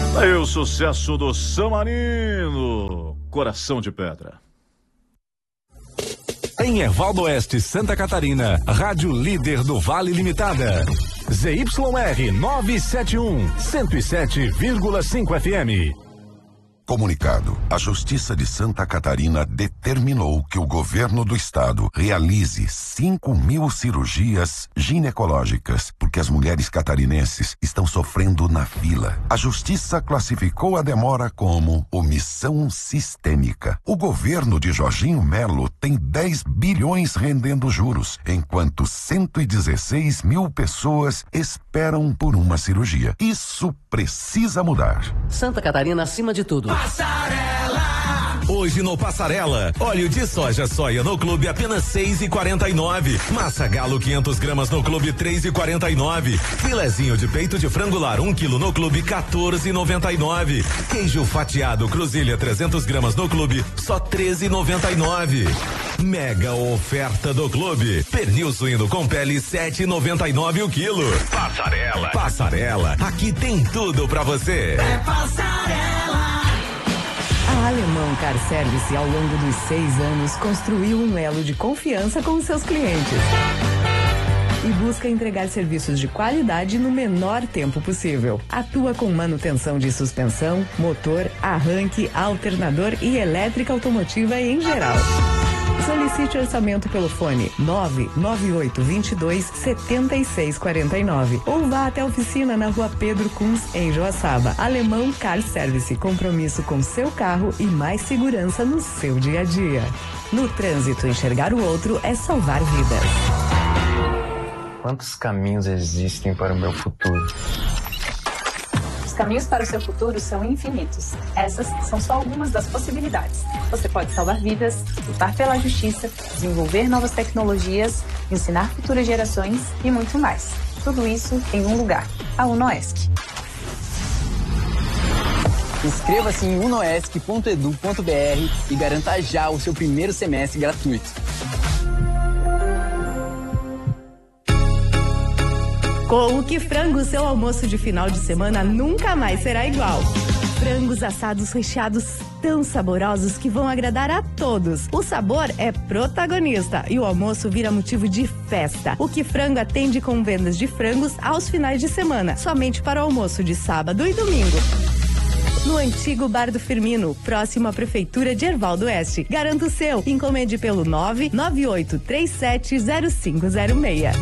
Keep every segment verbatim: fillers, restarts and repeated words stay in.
Aí o sucesso do Samarino, Coração de Pedra. Em Ervaldo Oeste, Santa Catarina, Rádio Líder do Vale Limitada. Z Y R novecentos e setenta e um, cento e sete vírgula cinco F M. Comunicado: a Justiça de Santa Catarina determinou que o governo do estado realize cinco mil cirurgias ginecológicas, porque as mulheres catarinenses estão sofrendo na fila. A Justiça classificou a demora como omissão sistêmica. O governo de Jorginho Melo tem dez bilhões rendendo juros, enquanto cento e dezesseis mil pessoas esperam por uma cirurgia. Isso precisa mudar. Santa Catarina acima de tudo. Passarela! Hoje no Passarela, óleo de soja soia no clube apenas seis e quarenta e nove. Massa galo quinhentas gramas no clube três e quarenta e nove. Filezinho de peito de frango lar um quilo no clube quatorze e noventa e nove. Queijo fatiado Cruzilha trezentas gramas no clube só treze e noventa e nove. Mega oferta do clube. Pernil suíno com pele sete e noventa e nove o quilo. Passarela. Passarela. Aqui tem tudo pra você. É Passarela. A Alemão Car Service, ao longo dos seis anos, construiu um elo de confiança com os seus clientes e busca entregar serviços de qualidade no menor tempo possível. Atua com manutenção de suspensão, motor, arranque, alternador e elétrica automotiva em geral. Solicite orçamento pelo fone nove nove oito dois dois sete seis quatro nove ou vá até a oficina na rua Pedro Kunz, em Joaçaba. Alemão Car Service, compromisso com seu carro e mais segurança no seu dia a dia. No trânsito, enxergar o outro é salvar vidas. Quantos caminhos existem para o meu futuro? Os caminhos para o seu futuro são infinitos. Essas são só algumas das possibilidades. Você pode salvar vidas, lutar pela justiça, desenvolver novas tecnologias, ensinar futuras gerações e muito mais. Tudo isso em um lugar, a UNOESC. Inscreva-se em unoesc ponto edu ponto br e garanta já o seu primeiro semestre gratuito. Com o Que Frango, seu almoço de final de semana nunca mais será igual. Frangos assados recheados tão saborosos que vão agradar a todos. O sabor é protagonista e o almoço vira motivo de festa. O Que Frango atende com vendas de frangos aos finais de semana, somente para o almoço de sábado e domingo. No antigo Bar do Firmino, próximo à Prefeitura de Ervaldo Oeste. Garanta o seu. Encomende pelo nove nove oito três sete zero cinco zero seis.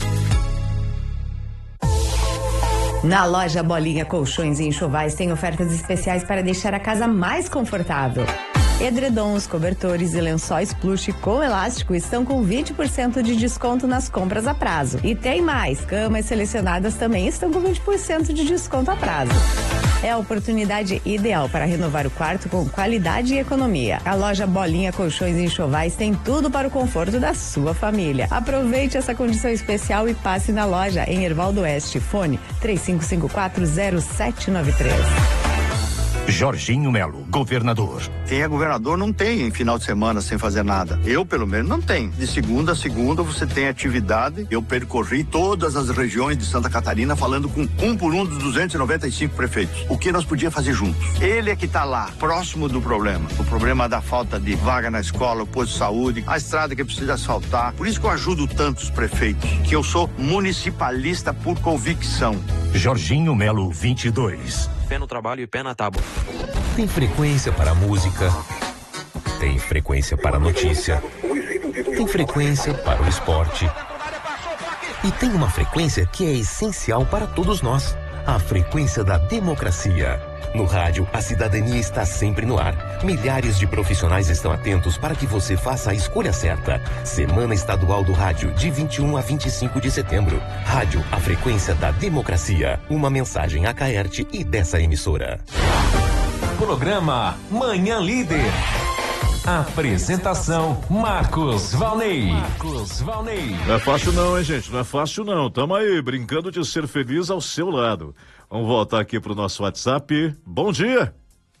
Na loja Bolinha Colchões e Enxovais tem ofertas especiais para deixar a casa mais confortável. Edredons, cobertores e lençóis plush com elástico estão com vinte por cento de desconto nas compras a prazo. E tem mais, camas selecionadas também estão com vinte por cento de desconto a prazo. É a oportunidade ideal para renovar o quarto com qualidade e economia. A loja Bolinha Colchões e Enxovais tem tudo para o conforto da sua família. Aproveite essa condição especial e passe na loja em Ervaldo Oeste. Fone três cinco cinco quatro zero sete nove três. Jorginho Melo, governador. Quem é governador não tem final de semana sem fazer nada. Eu, pelo menos, não tenho. De segunda a segunda você tem atividade. Eu percorri todas as regiões de Santa Catarina falando com um por um dos duzentos e noventa e cinco prefeitos. O que nós podíamos fazer juntos? Ele é que está lá, próximo do problema. O problema da falta de vaga na escola, o posto de saúde, a estrada que precisa asfaltar. Por isso que eu ajudo tantos prefeitos, que eu sou municipalista por convicção. Jorginho Melo, vinte e dois. Pé no trabalho e pé na tábua. Tem frequência para a música, tem frequência para a notícia, tem frequência para o esporte e tem uma frequência que é essencial para todos nós, a frequência da democracia. No rádio, a cidadania está sempre no ar. Milhares de profissionais estão atentos para que você faça a escolha certa. Semana Estadual do Rádio, de vinte e um a vinte e cinco de setembro. Rádio, a frequência da democracia. Uma mensagem a Caerte e dessa emissora. Programa Manhã Líder. Apresentação Marcos Valnei. Marcos Valnei. Não é fácil não, hein, gente? Não é fácil não. Tamo aí, brincando de ser feliz ao seu lado. Vamos voltar aqui pro nosso WhatsApp. Bom dia.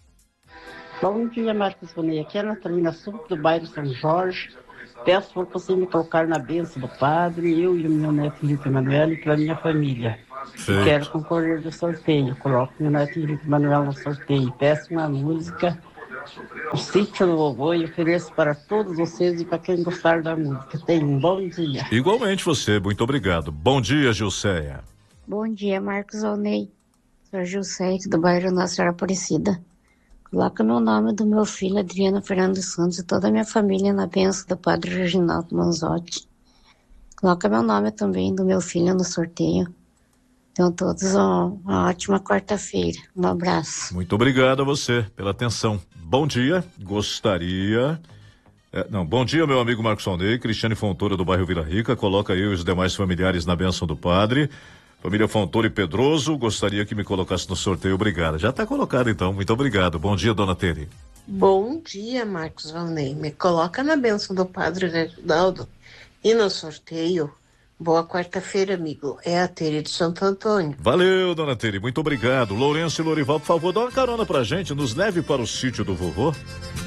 Bom dia, Marcos Valnei. Aqui é a Natalina Sul, do bairro São Jorge. Peço para você me colocar na bênção do padre, eu e o meu neto Felipe Emanuel e para minha família. E quero concorrer do sorteio. Coloco meu neto Henrique Manuel no sorteio. Peço uma música, O Sítio do Vovô, e ofereço para todos vocês e para quem gostar da música. Tenham um bom dia. Igualmente você, muito obrigado. Bom dia, Gilceia. Bom dia, Marcos Alnei. Sou Gilceia, do bairro Nossa Senhora Aparecida. Coloca meu nome do meu filho, Adriano Fernando Santos, e toda a minha família na bênção do Padre Reginaldo Manzotti. Coloca meu nome também do meu filho no sorteio. Então, todos uma, uma ótima quarta-feira. Um abraço. Muito obrigado a você pela atenção. Bom dia, gostaria... É, não, bom dia, meu amigo Marcos Alnei, Cristiane Fontoura do bairro Vila Rica, coloca eu e os demais familiares na bênção do Padre. Família Fontoura e Pedroso, gostaria que me colocasse no sorteio, obrigado. Já está colocado então, muito obrigado. Bom dia, dona Tere. Bom dia, Marcos Valnei. Me coloca na bênção do Padre Reginaldo e no sorteio. Boa quarta-feira, amigo. É a Tere de Santo Antônio. Valeu, dona Tere, muito obrigado. Lourenço e Lorival, por favor, dá uma carona pra gente, nos leve para o sítio do vovô.